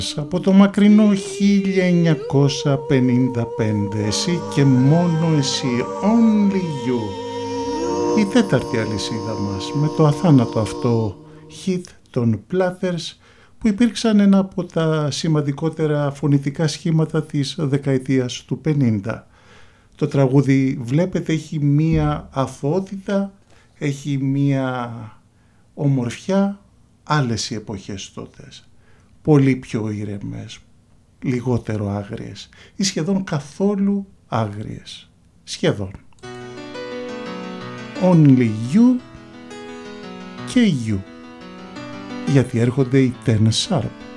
Από το μακρινό 1955, εσύ και μόνο εσύ, Only You. Η τέταρτη αλυσίδα μας με το αθάνατο αυτό hit των Platters, που υπήρξαν ένα από τα σημαντικότερα φωνητικά σχήματα της δεκαετίας του 50. Το τραγούδι, βλέπετε, έχει μία αθωότητα, έχει μία ομορφιά, άλλες οι εποχές τότε. Πολύ πιο ήρεμες, λιγότερο άγριες ή σχεδόν καθόλου άγριες. Σχεδόν. Only You και You, γιατί έρχονται οι Ten Sharp.